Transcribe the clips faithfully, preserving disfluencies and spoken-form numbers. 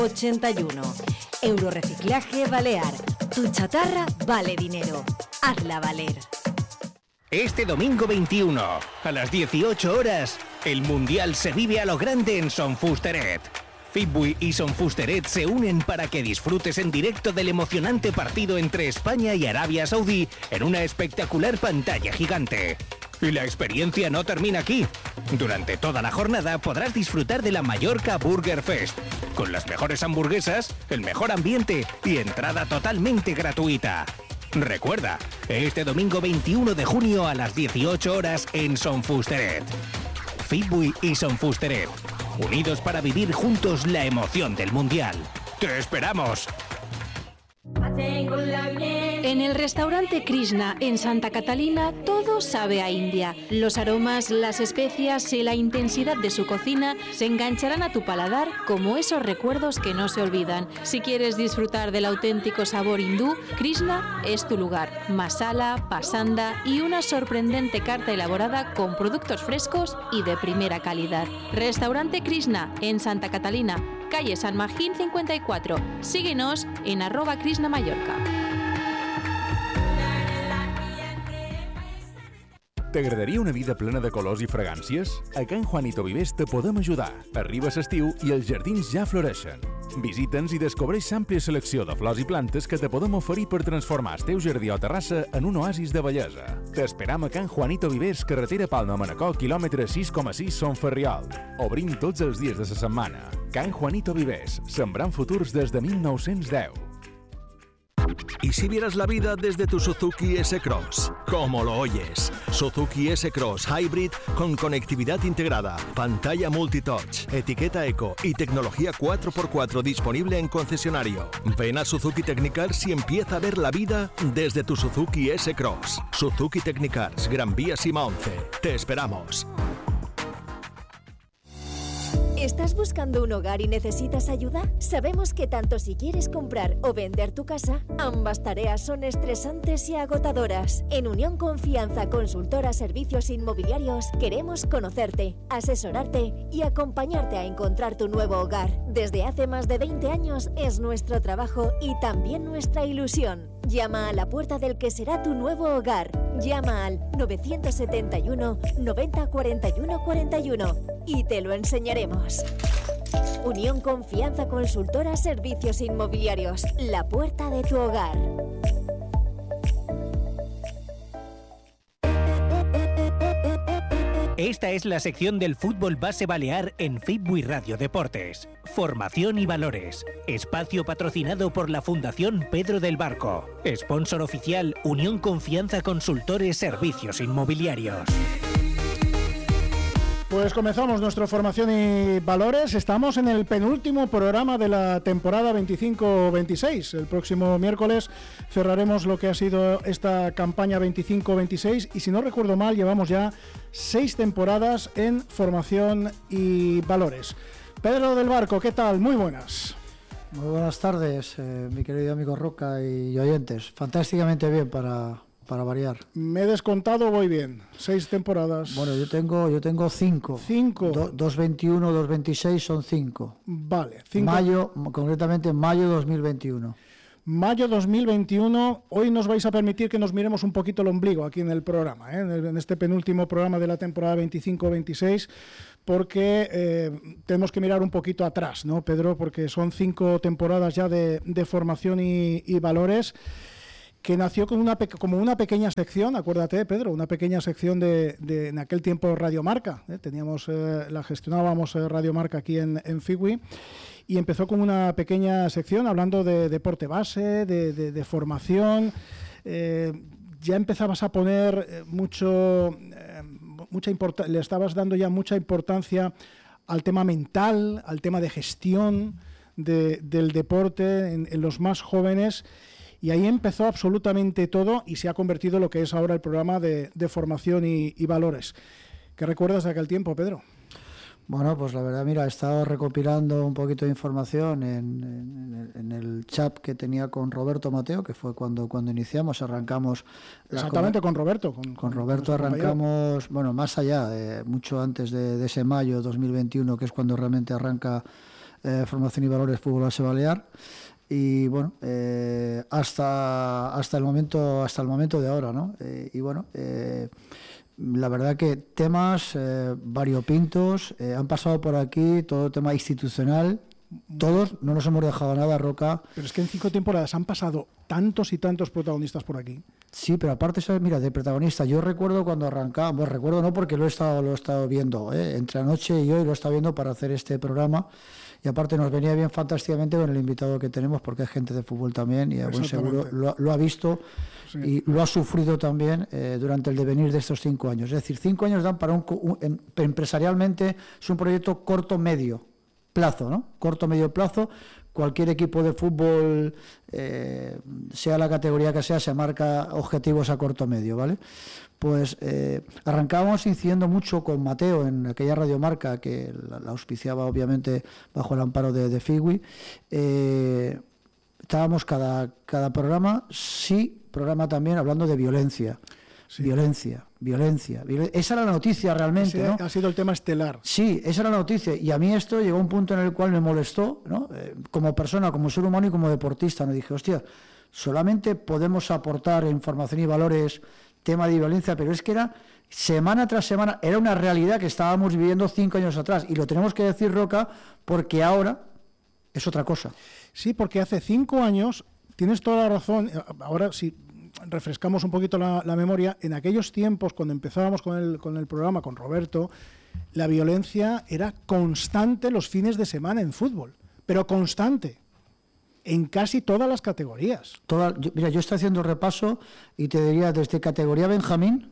ochenta y uno. Eurorreciclaje Balear. Tu chatarra vale dinero. Hazla valer. Este domingo veintiuno, a las dieciocho horas, el Mundial se vive a lo grande en Son Fusteret. Fitbui y Son Fusteret se unen para que disfrutes en directo del emocionante partido entre España y Arabia Saudí en una espectacular pantalla gigante. Y la experiencia no termina aquí. Durante toda la jornada podrás disfrutar de la Mallorca Burger Fest, con las mejores hamburguesas, el mejor ambiente y entrada totalmente gratuita. Recuerda, este domingo veintiuno de junio a las dieciocho horas en Son Fusteret. Fitbui y Son Fusteret, unidos para vivir juntos la emoción del Mundial. ¡Te esperamos! En el restaurante Krishna en Santa Catalina todo sabe a India. Los aromas, las especias y la intensidad de su cocina se engancharán a tu paladar como esos recuerdos que no se olvidan. Si quieres disfrutar del auténtico sabor hindú, Krishna es tu lugar. Masala, pasanda y una sorprendente carta elaborada con productos frescos y de primera calidad. Restaurante Krishna en Santa Catalina, calle San Magín cincuenta y cuatro. Síguenos en arroba Krishna Mallorca. T'agradaria una vida plena de colors i fragàncies? A Can Juanito Vivers te podem ajudar. Arriba l'estiu i els jardins ja floreixen. Visita'ns i descobreix l'àmplia selecció de flors i plantes que te podem oferir per transformar el teu jardí o terrassa en un oasis de bellesa. T'esperam a Can Juanito Vivers, carretera Palma Manacor, quilòmetre sis coma sis, Son Ferriol. Obrim tots els dies de la setmana. Can Juanito Vivers, sembrant futurs des de mil nou-cents deu. ¿Y si vieras la vida desde tu Suzuki S-Cross? ¿Cómo lo oyes? Suzuki S-Cross Hybrid con conectividad integrada, pantalla multitouch, etiqueta eco y tecnología cuatro por cuatro disponible en concesionario. Ven a Suzuki Technicars y empieza a ver la vida desde tu Suzuki S-Cross. Suzuki Technicars, Gran Vía Sima once. Te esperamos. ¿Estás buscando un hogar y necesitas ayuda? Sabemos que tanto si quieres comprar o vender tu casa, ambas tareas son estresantes y agotadoras. En Unión Confianza Consultora Servicios Inmobiliarios queremos conocerte, asesorarte y acompañarte a encontrar tu nuevo hogar. Desde hace más de veinte años es nuestro trabajo y también nuestra ilusión. Llama a la puerta del que será tu nuevo hogar. Llama al nueve siete uno, noventa, cuarenta y uno, cuarenta y uno y te lo enseñaremos. Unión Confianza Consultora Servicios Inmobiliarios. La puerta de tu hogar. Esta es la sección del fútbol base balear en Fitbui Radio Deportes. Formación y valores. Espacio patrocinado por la Fundación Pedro del Barco. Sponsor oficial Unión Confianza Consultores Servicios Inmobiliarios. Pues comenzamos nuestra formación y valores. Estamos en el penúltimo programa de la temporada veinticinco veintiséis. El próximo miércoles cerraremos lo que ha sido esta campaña veinticinco veintiséis y si no recuerdo mal llevamos ya seis temporadas en formación y valores. Pedro del Barco, ¿qué tal? Muy buenas. Muy buenas tardes, eh, mi querido amigo Roca y oyentes. Fantásticamente bien para... para variar. Me he descontado, voy bien. Seis temporadas. Bueno, yo tengo yo tengo cinco. Cinco. Do, dos veintiuno, dos veintiséis son cinco. Vale. Cinco. Mayo, concretamente mayo dos mil veintiuno. Mayo dos mil veintiuno. Hoy nos vais a permitir que nos miremos un poquito el ombligo aquí en el programa, ¿eh? en, el, en este penúltimo programa de la temporada veinticinco veintiséis, porque eh, tenemos que mirar un poquito atrás, ¿no, Pedro? Porque son cinco temporadas ya de, de formación y, y valores, que nació con una como una pequeña sección, acuérdate, Pedro, una pequeña sección de, de en aquel tiempo Radio Marca, ¿eh? teníamos eh, la gestionábamos eh, Radio Marca aquí en, en Fitbui, y empezó con una pequeña sección hablando de deporte base, de, de, de formación. Eh, ya empezabas a poner eh, mucho eh, mucha import- le estabas dando ya mucha importancia al tema mental, al tema de gestión de, del deporte en, en los más jóvenes. Y ahí empezó absolutamente todo y se ha convertido en lo que es ahora el programa de, de formación y, y valores. ¿Qué recuerdas de aquel tiempo, Pedro? Bueno, pues la verdad, mira, he estado recopilando un poquito de información en, en, en el chat que tenía con Roberto Mateo, que fue cuando, cuando iniciamos, arrancamos... Exactamente, la, con Roberto. Con, con Roberto con arrancamos, bueno, más allá, eh, mucho antes de, de ese mayo dos mil veintiuno, que es cuando realmente arranca eh, Formación y Valores Fútbol Base Balear. Y bueno, eh, hasta, hasta, el momento, hasta el momento de ahora, ¿no? Eh, y bueno, eh, la verdad que temas eh, variopintos, eh, han pasado por aquí, todo tema institucional, todos, no nos hemos dejado nada, Roca. Pero es que en cinco temporadas han pasado tantos y tantos protagonistas por aquí. Sí, pero aparte, ¿sabes? Mira, de protagonista, yo recuerdo cuando arrancábamos, recuerdo no porque lo he estado, lo he estado viendo, ¿eh? Entre anoche y hoy lo he estado viendo para hacer este programa. Y aparte nos venía bien fantásticamente con el invitado que tenemos, porque es gente de fútbol también y a buen seguro lo, lo ha visto sí. y lo ha sufrido también eh, durante el devenir de estos cinco años. Es decir, cinco años dan para un, un en, empresarialmente es un proyecto corto-medio plazo, ¿no? Corto-medio plazo. Cualquier equipo de fútbol, eh, sea la categoría que sea, se marca objetivos a corto-medio, ¿vale? Pues eh, arrancábamos incidiendo mucho con Mateo en aquella radiomarca que la, la auspiciaba obviamente bajo el amparo de, de Figui. Eh, estábamos cada, cada programa, sí, programa también hablando de violencia. Sí. Violencia, violencia, violencia. Esa era la noticia realmente, Ese ¿no? Ha sido el tema estelar. Sí, esa era la noticia. Y a mí esto llegó a un punto en el cual me molestó, ¿no? Eh, como persona, como ser humano y como deportista. Me dije, hostia, solamente podemos aportar información y valores, tema de violencia, pero es que era semana tras semana, era una realidad que estábamos viviendo cinco años atrás. Y lo tenemos que decir, Roca, porque ahora es otra cosa. Sí, porque hace cinco años, tienes toda la razón, ahora sí... refrescamos un poquito la, la memoria, en aquellos tiempos, cuando empezábamos con el, con el programa, con Roberto, la violencia era constante los fines de semana en fútbol, pero constante, en casi todas las categorías. Toda, yo, mira, yo estoy haciendo el repaso y te diría desde categoría Benjamín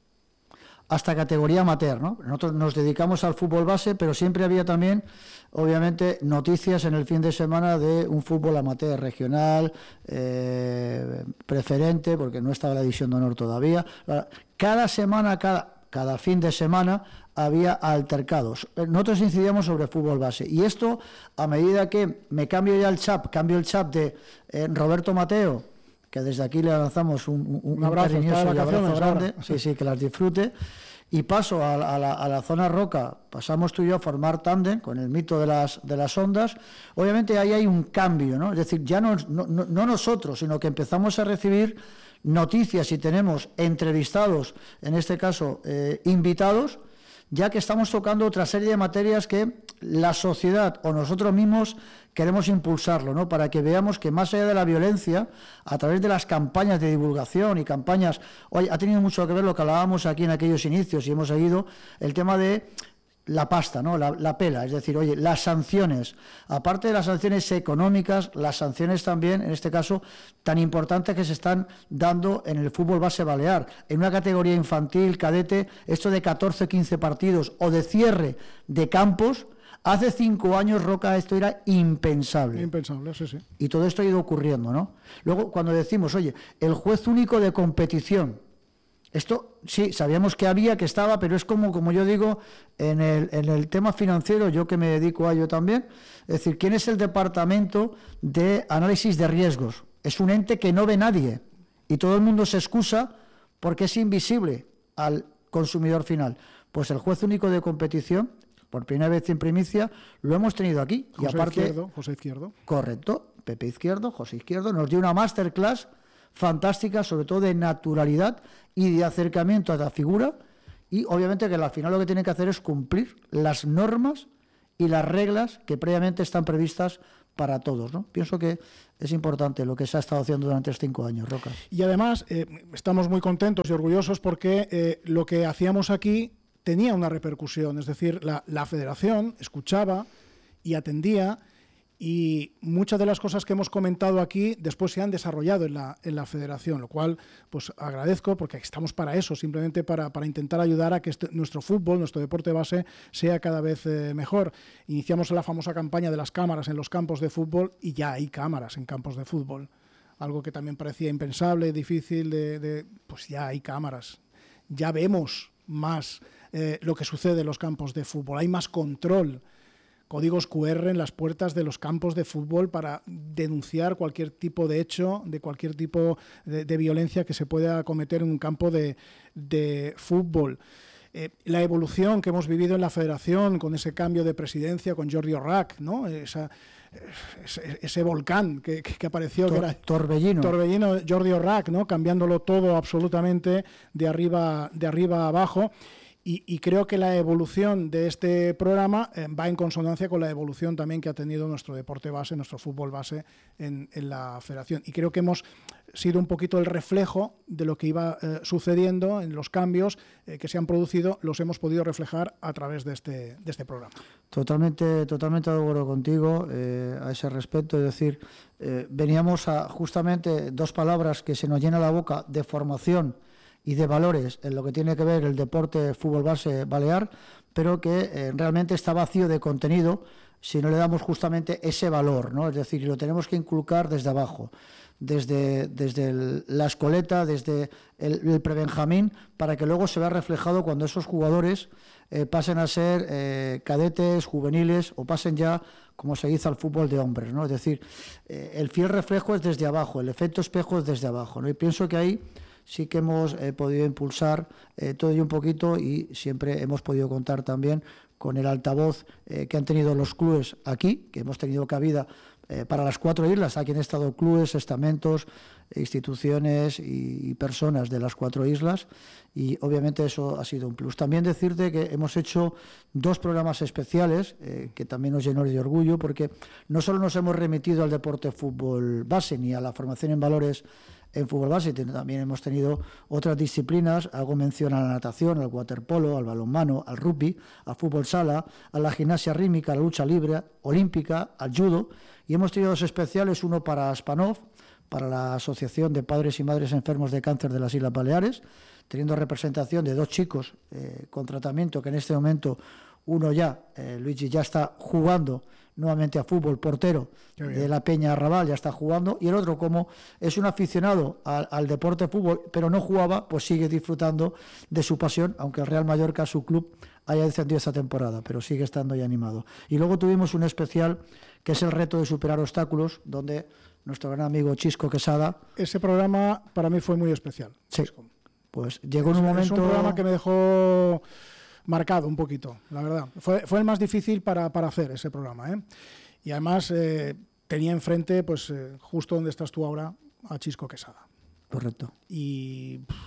hasta categoría amateur, ¿no? Nosotros nos dedicamos al fútbol base, pero siempre había también, obviamente, noticias en el fin de semana de un fútbol amateur regional, eh, preferente, porque no estaba la división de honor todavía. Cada semana, cada, cada fin de semana, había altercados. Nosotros incidíamos sobre fútbol base. Y esto, a medida que me cambio ya el chap, cambio el chap de eh, Roberto Mateo, que desde aquí le lanzamos un, un, un abrazo, cariñoso y abrazo grande, sí, sí, que las disfrute, y paso a, a, la, a la zona Roca, pasamos tú y yo a formar tándem con el mito de las, de las ondas. Obviamente ahí hay un cambio, ¿no? Es decir, ya no, no, no nosotros, sino que empezamos a recibir noticias y tenemos entrevistados, en este caso eh, invitados, ya que estamos tocando otra serie de materias que la sociedad o nosotros mismos queremos impulsarlo, ¿no? Para que veamos que más allá de la violencia, a través de las campañas de divulgación y campañas, oye, ha tenido mucho que ver lo que hablábamos aquí en aquellos inicios y hemos seguido el tema de la pasta, ¿no? La, la pela, es decir, oye, las sanciones, aparte de las sanciones económicas, las sanciones también, en este caso, tan importantes que se están dando en el fútbol base balear. En una categoría infantil, cadete, esto de catorce, quince partidos o de cierre de campos, hace cinco años, Roca, esto era impensable. Impensable, sí, sí. Y todo esto ha ido ocurriendo, ¿no? Luego, cuando decimos, oye, el juez único de competición, esto sí, sabíamos que había, que estaba, pero es como, como yo digo, en el, en el tema financiero, yo que me dedico a ello también, es decir, ¿quién es el departamento de análisis de riesgos? Es un ente que no ve nadie y todo el mundo se excusa porque es invisible al consumidor final. Pues el juez único de competición, por primera vez en primicia, lo hemos tenido aquí. José y aparte, Izquierdo, José Izquierdo. Correcto, Pepe Izquierdo, José Izquierdo, nos dio una masterclass fantástica, sobre todo de naturalidad y de acercamiento a la figura, y obviamente que al final lo que tienen que hacer es cumplir las normas y las reglas que previamente están previstas para todos, ¿no? Pienso que es importante lo que se ha estado haciendo durante estos cinco años, Roca. Y además eh, estamos muy contentos y orgullosos porque eh, lo que hacíamos aquí tenía una repercusión, es decir, la, la federación escuchaba y atendía, y muchas de las cosas que hemos comentado aquí después se han desarrollado en la, en la federación, lo cual pues agradezco porque estamos para eso, simplemente para, para intentar ayudar a que este, nuestro fútbol, nuestro deporte base sea cada vez eh, mejor. Iniciamos la famosa campaña de las cámaras en los campos de fútbol y ya hay cámaras en campos de fútbol, algo que también parecía impensable, difícil, de, de pues ya hay cámaras, ya vemos más eh, lo que sucede en los campos de fútbol, hay más control. Códigos cu erre en las puertas de los campos de fútbol para denunciar cualquier tipo de hecho, de cualquier tipo de, de violencia que se pueda cometer en un campo de, de fútbol. eh, la evolución que hemos vivido en la federación con ese cambio de presidencia, con Jordi Orrac, ¿no? Esa, ese, ese volcán que, que apareció, Tor, que era Torbellino. Torbellino, Jordi Orrac, ¿no? Cambiándolo todo absolutamente de arriba, de arriba a abajo. Y, y creo que la evolución de este programa eh, va en consonancia con la evolución también que ha tenido nuestro deporte base, nuestro fútbol base en, en la federación. Y creo que hemos sido un poquito el reflejo de lo que iba eh, sucediendo en los cambios eh, que se han producido, los hemos podido reflejar a través de este, de este programa. Totalmente, totalmente de acuerdo contigo eh, a ese respecto. Es decir, eh, veníamos a justamente dos palabras que se nos llena la boca de formación y de valores en lo que tiene que ver el deporte fútbol base balear, pero que eh, realmente está vacío de contenido si no le damos justamente ese valor, ¿no? Es decir, lo tenemos que inculcar desde abajo, desde, desde el, la escoleta, desde el, el prebenjamín, para que luego se vea reflejado cuando esos jugadores eh, pasen a ser eh, cadetes, juveniles o pasen ya, como se dice, al fútbol de hombres, ¿no? Es decir, eh, el fiel reflejo es desde abajo, el efecto espejo es desde abajo, ¿no? Y pienso que ahí sí que hemos eh, podido impulsar eh, todo y un poquito, y siempre hemos podido contar también con el altavoz eh, que han tenido los clubes aquí, que hemos tenido cabida eh, para las cuatro islas. Aquí han estado clubes, estamentos, instituciones y, y personas de las cuatro islas, y obviamente eso ha sido un plus. También decirte que hemos hecho dos programas especiales eh, que también nos llenó de orgullo, porque no solo nos hemos remitido al deporte fútbol base ni a la formación en valores en fútbol base, también hemos tenido otras disciplinas. Hago mención a la natación, al waterpolo, al balonmano, al rugby, al fútbol sala, a la gimnasia rítmica, a la lucha libre, olímpica, al judo, y hemos tenido dos especiales, uno para Aspanov, para la Asociación de Padres y Madres Enfermos de Cáncer de las Islas Baleares, teniendo representación de dos chicos eh, con tratamiento, que en este momento uno ya, eh, Luigi, ya está jugando nuevamente a fútbol, portero de la Peña Arrabal, ya está jugando, y el otro, como es un aficionado al, al deporte de fútbol, pero no jugaba, pues sigue disfrutando de su pasión, aunque el Real Mallorca, su club, haya descendido esta temporada, pero sigue estando ahí animado. Y luego tuvimos un especial, que es el reto de superar obstáculos, donde nuestro gran amigo Chisco Quesada... Ese programa para mí fue muy especial. Sí, Chisco. Pues llegó es, en un momento... Es un programa que me dejó marcado un poquito, la verdad. Fue, fue el más difícil para, para hacer ese programa, ¿eh? Y además eh, tenía enfrente, pues eh, justo donde estás tú ahora, a Chisco Quesada. Correcto. Y pff,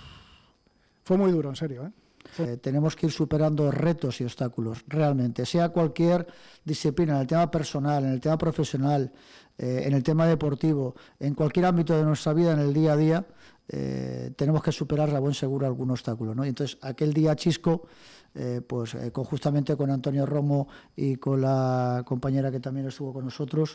fue muy duro, en serio, ¿eh? Eh, tenemos que ir superando retos y obstáculos, realmente, sea cualquier disciplina, en el tema personal, en el tema profesional, eh, en el tema deportivo, en cualquier ámbito de nuestra vida, en el día a día, eh, tenemos que superar a buen seguro algún obstáculo, ¿no? Y entonces, aquel día Chisco, eh, pues eh, con, justamente con Antonio Romo y con la compañera que también estuvo con nosotros,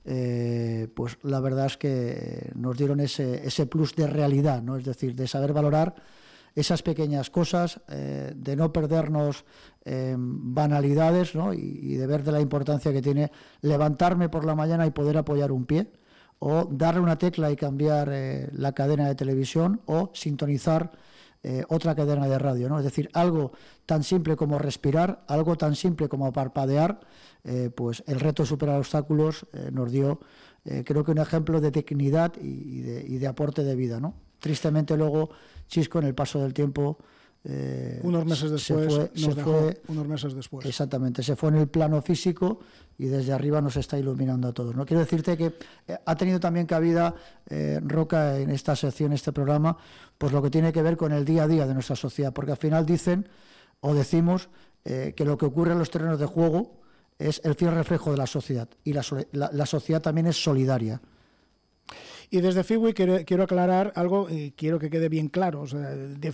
eh, pues la verdad es que nos dieron ese, ese plus de realidad, ¿no? Es decir, de saber valorar esas pequeñas cosas, eh, de no perdernos en eh, banalidades, ¿no? y, y de ver de la importancia que tiene levantarme por la mañana y poder apoyar un pie, o darle una tecla y cambiar eh, la cadena de televisión, o sintonizar eh, otra cadena de radio, ¿no? Es decir, algo tan simple como respirar, algo tan simple como parpadear, eh, pues el reto de superar obstáculos eh, nos dio, eh, creo que un ejemplo de dignidad y, y, de, y de aporte de vida, ¿no? Tristemente luego Chisco, en el paso del tiempo, eh, unos meses después, se fue, nos se dejó fue, unos meses después. Exactamente, se fue en el plano físico y desde arriba nos está iluminando a todos, ¿no? Quiero decirte que eh, ha tenido también cabida, eh, Roca, en esta sección, este programa, pues lo que tiene que ver con el día a día de nuestra sociedad, porque al final dicen o decimos eh, que lo que ocurre en los terrenos de juego es el fiel reflejo de la sociedad, y la, la, la sociedad también es solidaria. Y desde F I W I quiero, quiero aclarar algo y quiero que quede bien claro. O sea, de